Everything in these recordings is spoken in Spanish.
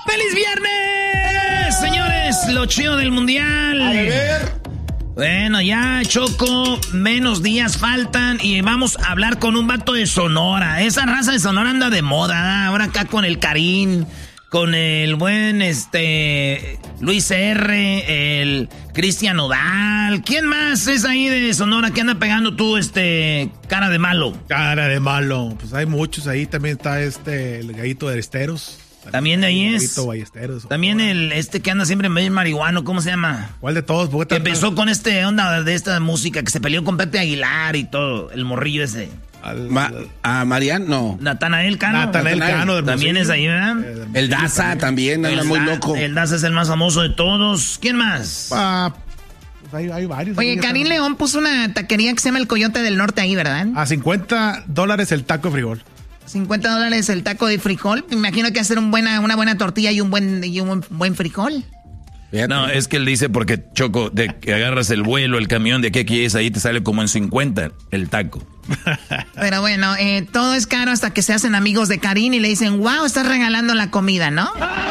¡Feliz viernes! Señores, lo chido del mundial. A ver. Bueno, ya, Choco, menos días faltan y vamos a hablar con un vato de Sonora. Esa raza de Sonora anda de moda, ¿eh? Ahora acá con el Karim, con el buen, Luis R., el Cristian Nodal. ¿Quién más es ahí de Sonora que anda pegando tú, cara de malo? Cara de malo, pues hay muchos ahí. También está el Gallito de Esteros. También ahí es. Ballesteros, también el que anda siempre medio marihuano, ¿cómo se llama? ¿Cuál de todos? Que empezó con onda de esta música, que se peleó con Pepe Aguilar y todo, el morrillo ese. Mariano, no. Natanael Cano. También es ahí, ¿verdad? El Daza también, anda muy loco. El Daza es el más famoso de todos. ¿Quién más? Hay varios. Oye, Karim León puso una taquería que se llama El Coyote del Norte ahí, ¿verdad? A $50 el taco de frijol. $50 el taco de frijol. Me imagino que hacer una buena tortilla y un buen frijol. No, es que él dice porque, Choco, de que agarras el vuelo, el camión de aquí es ahí te sale como en 50 el taco. Pero bueno, todo es caro hasta que se hacen amigos de Karim y le dicen, wow, estás regalando la comida, ¿no?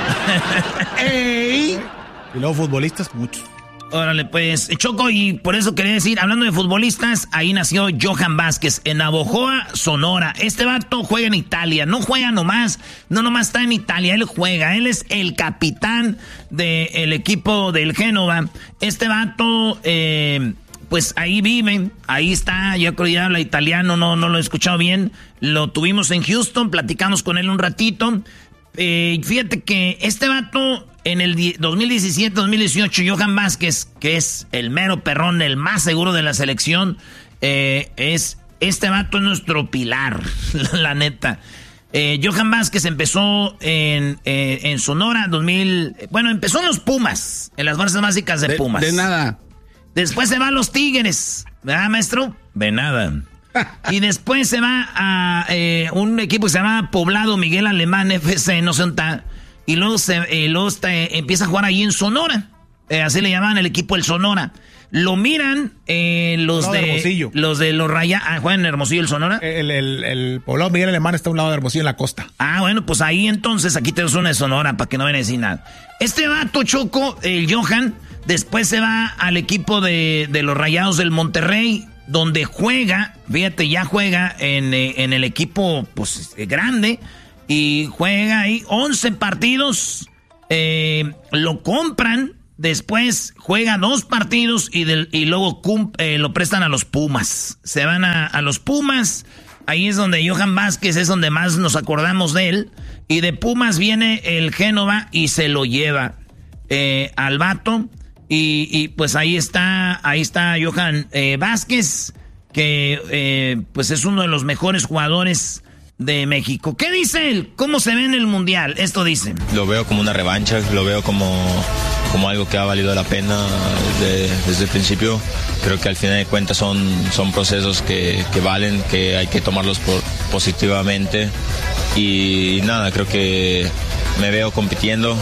¡Ey! Y luego futbolistas, muchos. Órale, pues, Choco, y por eso quería decir, hablando de futbolistas, ahí nació Johan Vázquez, en Navojoa, Sonora. Este vato juega en Italia, no nomás está en Italia, él juega, él es el capitán del equipo del Génova. Este vato, pues ahí vive, ahí está, yo creo que ya habla italiano, no lo he escuchado bien. Lo tuvimos en Houston, platicamos con él un ratito. Fíjate que este vato... En el 2017-2018, Johan Vázquez, que es el mero perrón, el más seguro de la selección, este vato es nuestro pilar, la neta. Johan Vázquez empezó en Sonora, empezó en los Pumas, en las fuerzas básicas de Pumas. De nada. Después se va a los Tigres, ¿verdad, maestro? De nada. Y después se va a un equipo que se llama Poblado Miguel Alemán FC, no sé dónde está. Y luego empieza a jugar ahí en Sonora. Así le llamaban el equipo el Sonora. Lo miran los de los Rayados. ¿Juegan en Hermosillo el Sonora? El Poblado Miguel Alemán está a un lado de Hermosillo en la costa. Bueno, pues ahí entonces, aquí tenemos una de Sonora para que no vayan a decir nada. Este vato Choco, el Johan, después se va al equipo de los Rayados del Monterrey, donde juega, fíjate, ya juega en el equipo pues grande. Y juega ahí 11 partidos, lo compran, después juega 2 partidos y luego lo prestan a los Pumas. Se van a los Pumas, ahí es donde Johan Vázquez es donde más nos acordamos de él. Y de Pumas viene el Génova y se lo lleva al vato. Y pues ahí está Johan Vázquez, que pues es uno de los mejores jugadores de México. ¿Qué dice él? ¿Cómo se ve en el Mundial? Esto dice. Lo veo como una revancha, lo veo como algo que ha valido la pena desde el principio. Creo que al final de cuentas son procesos que valen, que hay que tomarlos positivamente. Y nada, creo que me veo compitiendo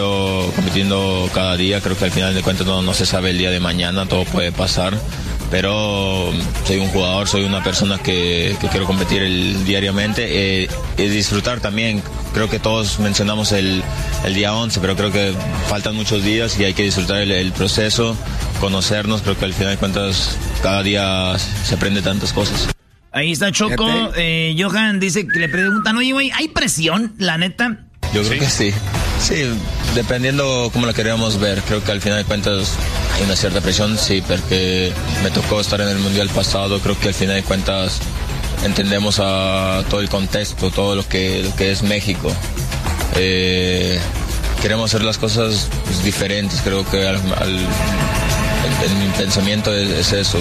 cada día. Creo que al final de cuentas no se sabe el día de mañana, todo puede pasar. Pero soy un jugador, soy una persona que quiero competir diariamente y disfrutar también. Creo que todos mencionamos el día 11, pero creo que faltan muchos días y hay que disfrutar el proceso, conocernos. Creo que al final de cuentas cada día se aprende tantas cosas. Ahí está Choco. Johan dice que le preguntan, oye, güey, ¿hay presión, la neta? Yo creo que sí. Sí, dependiendo cómo la queríamos ver. Creo que al final de cuentas hay una cierta presión, sí, porque me tocó estar en el Mundial pasado. Creo que al final de cuentas entendemos a todo el contexto, todo lo que es México. Queremos hacer las cosas pues, diferentes. Creo que en mi pensamiento es eso.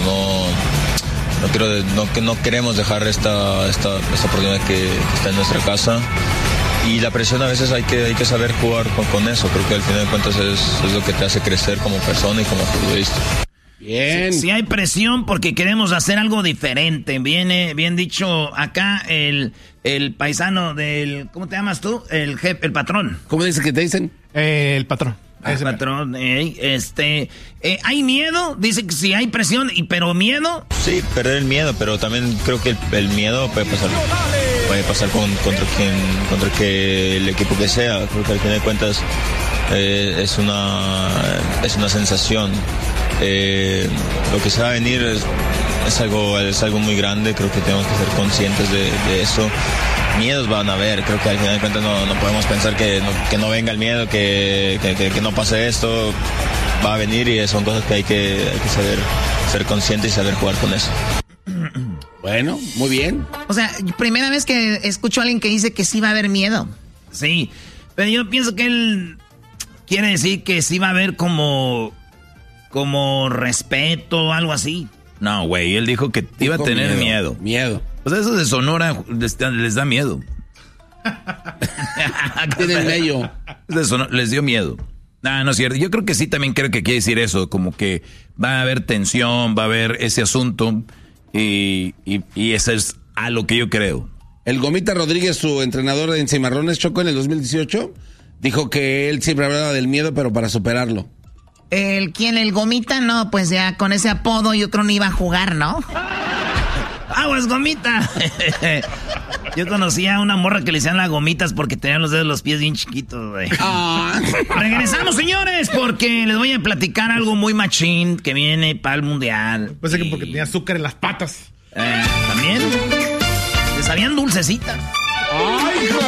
No queremos dejar esta oportunidad que está en nuestra casa. Y la presión a veces hay que saber jugar con eso. Creo que al final de cuentas es lo que te hace crecer como persona y como futbolista. Bien. Sí, hay presión porque queremos hacer algo diferente. Viene bien dicho acá el paisano del... ¿Cómo te llamas tú? El patrón. ¿Cómo dice que te dicen? El patrón. El patrón. ¿Hay miedo? Dice que sí hay presión, pero ¿miedo? Sí, perder el miedo, pero también creo que el miedo puede pasar. puede pasar contra el equipo que sea. Creo que al final de cuentas es una sensación. Lo que se va a venir es algo muy grande. Creo que tenemos que ser conscientes de eso. Miedos van a haber, creo que al final de cuentas no podemos pensar que no venga el miedo, que no pase esto. Va a venir y son cosas que hay que saber ser conscientes y saber jugar con eso. Bueno, muy bien. O sea, primera vez que escucho a alguien que dice que sí va a haber miedo. Sí, pero yo pienso que él quiere decir que sí va a haber como respeto o algo así. No, güey, él dijo que iba a tener miedo. Miedo. O sea, esos de Sonora les da miedo. Tienen mello. Les dio miedo. No es cierto. Yo creo que sí, también creo que quiere decir eso, como que va a haber tensión, va a haber ese asunto y eso es a lo que yo creo. El Gomita Rodríguez, su entrenador en Cimarrones, Choco, en el 2018, dijo que él siempre hablaba del miedo, pero para superarlo. ¿El Gomita? No, pues ya con ese apodo yo creo no iba a jugar, ¿no? ¡Aguas, Gomita! Yo conocía a una morra que le decían las gomitas porque tenían los dedos de los pies bien chiquitos, güey. Regresamos, señores, porque les voy a platicar algo muy machín que viene para el mundial. Pues es que porque tenía azúcar en las patas. ¿También? Les sabían dulcecitas. ¡Ay, hijo!